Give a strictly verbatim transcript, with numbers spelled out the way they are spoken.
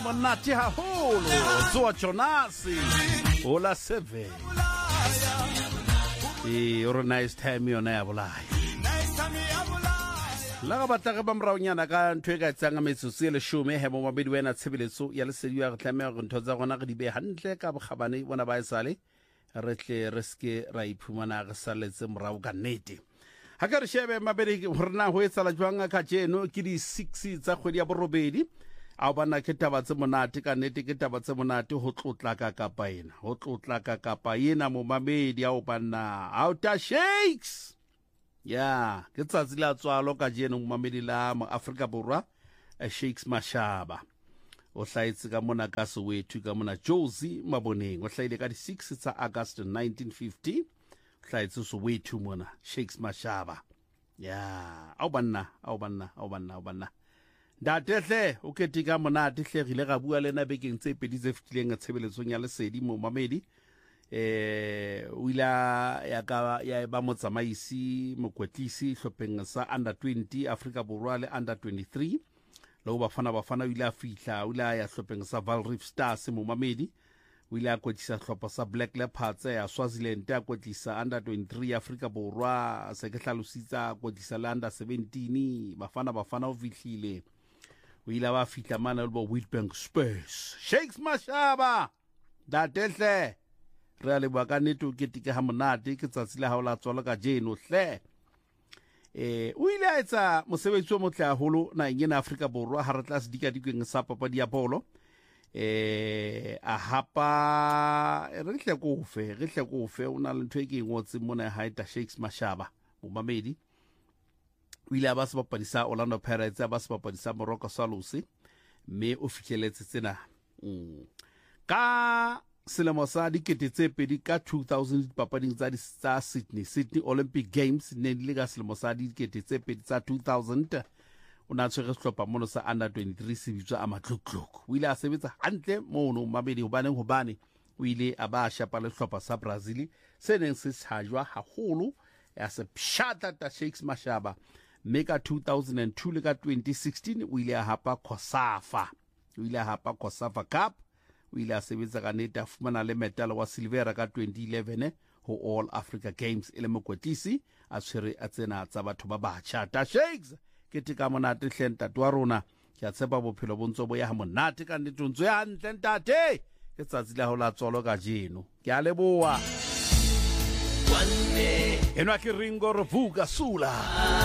Monate haholo Tsoa Jonasi Ola seven E ore nice time yona ya bolai La ga batla ga bamrao nyana ka ntwe ka tsanga metsotso le shome he mo mabedi wena tshebeletso ya lesedi ya go tlamela go ntho tsa gona go di be hantle ka bogabane bona ba isale re tle re ske ra iphumana ga saletse morao ka nnete ha ka re shebe mabedi rena ho etsala jwang ka jeno ke di six tsa kgwedi ya borobedi a bana ke taba tse monate ka nnete ke taba tse monate ho tlotla ka kapa ena ho tlotla ka kapa ena mo mamedi a o bana outer shakes ya ke tsatsi la tswalo ka jeno mo mamedi la mo Afrika Borwa a Shakes Mashaba o hlaitse ka mona ka Soweto ka mona Jozi Maboneng o hlaile ka di six tsa August nineteen fifty hlaitse Soweto mona Shakes Mashaba ya a o bana a o bana a o bana a o bana Datehle o ketika monate hlegile ga bua lena bekeng tse pedi tse fitileng tshebeletsong ya lesedi mo mamedi eh o ila ya ka ya ba motsamaisi mokwetlisi hlopheng sa under twenty Africa Borwa le under twenty-three lo ba fana ba fana o ila fihla o ila ya hlopheng sa Vaal Reef Stars mo mamedi o ila kwetlisa hlopha sa Black Leopards ya Swaziland ya kwetlisa under twenty-three Africa Borwa se ke hlalositsa kwetlisa le under seventeen bafana bafana o fihlile o ila ba fihla mana le bo Witbank Spurs Shakes Mashaba datehle re le bua ka neto ke tike ha monate ke tsatsi la hao la tswalo ka jeno hle eh o ile a etsa mosebetsi o motle haholo na ngena Afrika Borwa ha re tla se dika dikeng sa papadi ya bolo eh a hapa re hle ko fe re hle ko fe o na le ntho e ke ngotse mona ha ita Shakes Mashaba mo mamedi o ile a ba se bapadisa Orlando Pirates a ba se bapadisa Morocco Swallows mme o fitlheletse tsena ka selemo sa dikete tse pedi ka two thousand papading tsa tsa Sydney Sydney Olympic Games ne di le ka selemo sa dikete tse pedi tsa two thousand o na tshwere sehlopha mono sa under twenty-three se bitswa a Matlotlok o ile a sebetsa hantle mono mabedi hobaneng hobane o ile a ba shapa le sehlopha sa Brazil se neng se tshajwa haholo ya se pshata ta Shakes Mashaba meka two thousand two le ka twenty sixteen o ile a hapa Kosafa o ile a hapa Kosafa Cup o ile a sebetsa ka neta fumana le medal wa silver ka twenty eleven ho All Africa Games ele mokwetlisi a tshwere a tsena tsa batho ba batjha ta Shakes ke tika monate hlenta twa rona ke a tshepa bophelo bontso bo ya ha monate ka netontso ya hantle ntate ke tsatsi la ho la tsolo ka jeno ke a leboa enwa ke Ringo Ruvuka Sula